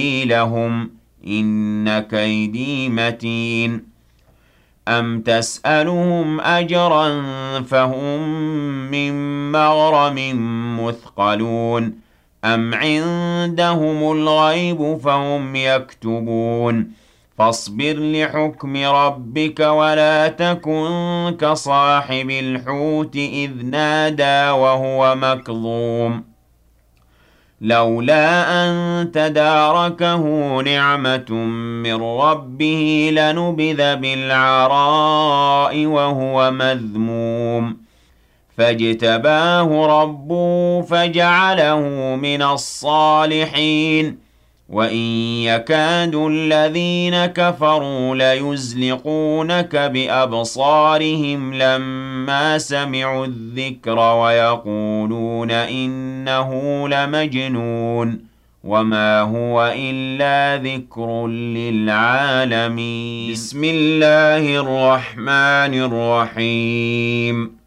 لهم إن كيدي متين أم تسألهم أجرا فهم من مغرم مثقلون أم عندهم الغيب فهم يكتبون فاصبر لحكم ربك ولا تكن كصاحب الحوت إذ نادى وهو مكظوم لولا أن تداركه نعمة من ربه لنبذ بالعراء وهو مذموم فاجتباه ربه فجعله من الصالحين وإن يكاد الذين كفروا ليزلقونك بأبصارهم لما سمعوا الذكر ويقولون إنه لمجنون وما هو إلا ذكر للعالمين بسم الله الرحمن الرحيم